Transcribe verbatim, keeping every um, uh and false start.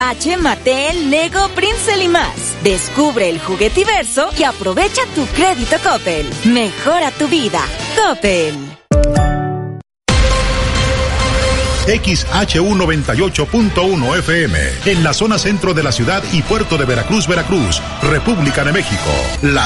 H, Mattel, Lego, Princeton y más. Descubre el juguetiverso y aprovecha tu crédito Coppel. Mejora tu vida. Coppel. X H U noventa y ocho punto uno F M, en la zona centro de la ciudad y puerto de Veracruz, Veracruz, República de México. La